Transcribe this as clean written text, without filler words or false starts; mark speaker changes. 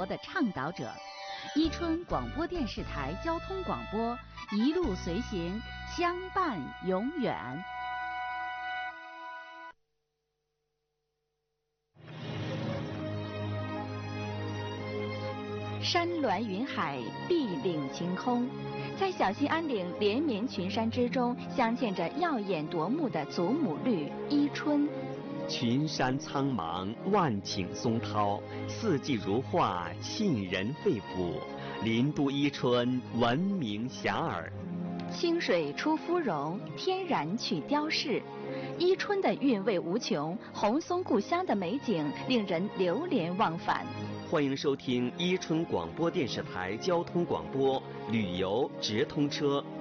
Speaker 1: 活的倡导者。伊春广播电视台交通广播，一路随行，相伴永远。山峦云海，碧岭晴空，在小兴安岭连绵群山之中，镶嵌着耀眼夺目的祖母绿伊春。
Speaker 2: 群山苍茫，万顷松涛，四季如画，沁人肺腑。林都伊春，闻名遐迩。
Speaker 1: 清水出芙蓉，天然去雕饰。伊春的韵味无穷，红松故乡的美景令人流连忘返。
Speaker 2: 欢迎收听伊春广播电视台交通广播旅游直通车